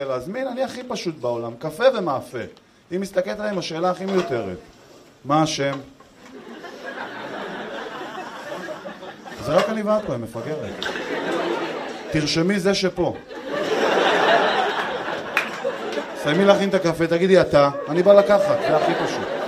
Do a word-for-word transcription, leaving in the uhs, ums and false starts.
להזמין, אני הכי פשוט בעולם, קפה ומאפה. היא מסתכלת עליהם, השאלה הכי מיותרת. מה השם? זה רק אני ואת פה, היא מפגרת. תרשמי זה שפה. סיימי להכין את הקפה, תגידי אתה, אני בא לקחת, זה הכי פשוט.